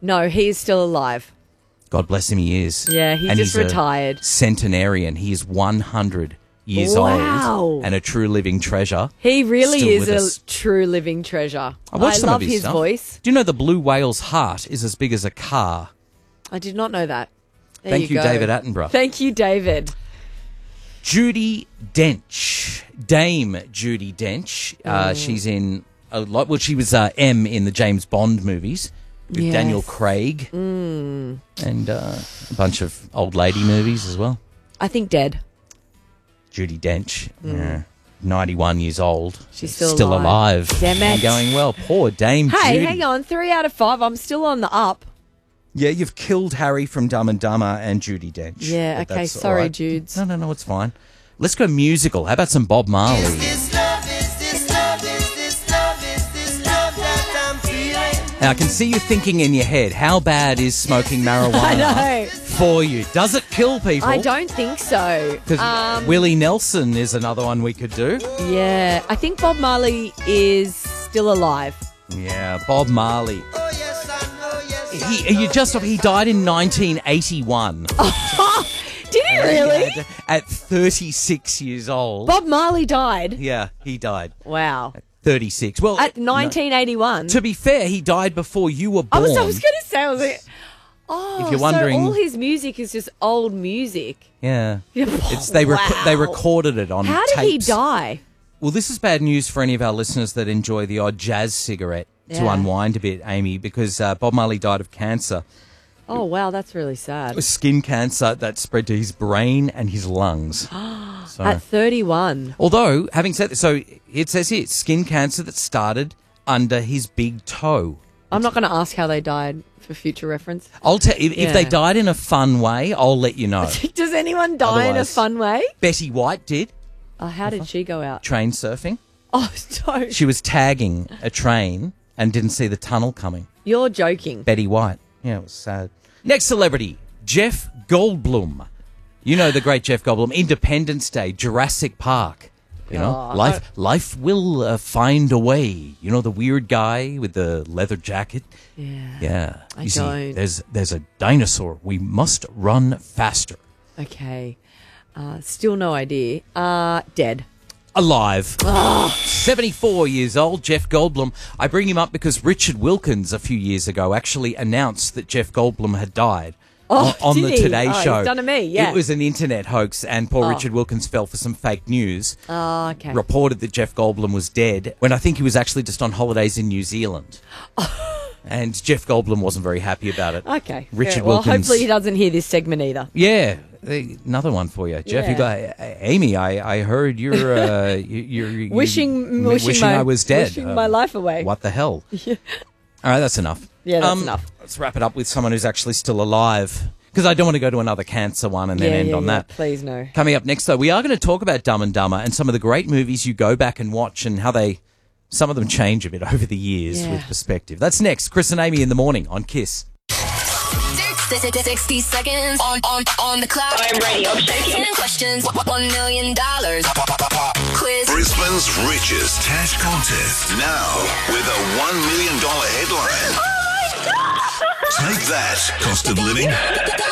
No, he is still alive. God bless him, he is. Yeah, he just retired. Centenarian. He is 100 years old and a true living treasure. He really Still is with us. a true living treasure. I watched some love of his his stuff. voice. Do you know the blue whale's heart is as big as a car? I did not know that. There Thank you, go. David Attenborough. Thank you, David. Judi Dench. Dame Judi Dench. She's in a lot. Well, she was M in the James Bond movies with Daniel Craig and a bunch of old lady movies as well. I think dead. Judi Dench, 91 years old. She's still alive. Damn it. And going well. Poor Dame Hey, Judi. hang on. 3 out of 5. I'm still on the up. Yeah, you've killed Harry from Dumb and Dumber and Judi Dench. Yeah, But okay. that's all Sorry, right. Judes. No, it's fine. Let's go musical. How about some Bob Marley? Now, I can see you thinking in your head, how bad is smoking marijuana I know. for you? Does it kill people? I don't think so. Because Willie Nelson is another one we could do. Yeah, I think Bob Marley is still alive. Yeah, Bob Marley. He died in 1981. Did he really? At 36 years old. Bob Marley died. Yeah, he died. Wow. 36. Well, At 1981. to be fair, he died before you were I born. was going to say, I was like, oh, If you're wondering- so all his music is just old music. Yeah. Wow. They recorded it on How did he tapes. die? Well, this is bad news for any of our listeners that enjoy the odd jazz cigarette to Yeah. unwind a bit, Amy, because Bob Marley died of cancer. Oh, wow, that's really It sad. was skin cancer that spread to his brain and his lungs. So, At 31. although, having said that, so it says here, skin cancer that started under his big toe. I'm not going to ask how they died for future reference. I'll tell if they Yeah. died in a fun way, I'll let you know. Does anyone die in a Otherwise- fun way? Betty White did How did she go out? train surfing. Oh, no. She was tagging a train and didn't see the tunnel coming. You're joking. Betty White. Yeah, it was sad. Next celebrity, Jeff Goldblum. You know the great Jeff Goldblum. Independence Day, Jurassic Park. You know, Oh, life will find a way. You know, the weird guy with the leather jacket. Yeah. Yeah. I You don't. see, there's a dinosaur. We must run faster. Okay. Still no idea. Dead. Alive. 74 years old, Jeff Goldblum. I bring him up because Richard Wilkins a few years ago actually announced that Jeff Goldblum had died. On did the he? Today Oh, Show. he's done to me, yeah. It was an internet hoax, and poor Richard Wilkins fell for some fake news. Oh, okay. Reported that Jeff Goldblum was dead when I think he was actually just on holidays in New Zealand. And Jeff Goldblum wasn't very happy about it. Okay. Richard Well, Wilkins. hopefully he doesn't hear this segment either. Yeah, another one for you, Jeff. Yeah. You got Amy. I heard you're Wishing I was dead. Wishing my life away. What the hell? All right, that's enough. Yeah, that's enough. Let's wrap it up with someone who's actually still alive, because I don't want to go to another cancer one and then end on that. Please, no. Coming up next, though, we are going to talk about Dumb and Dumber and some of the great movies you go back and watch and how some of them change a bit over the years with perspective. That's next. Chris and Amy in the morning on KISS. 60 seconds on the clock. I'm ready. I'm shaking. 10 questions, $1 million. Quiz. Brisbane's richest cash contest. Now with a $1 million headline. Take that, cost of living.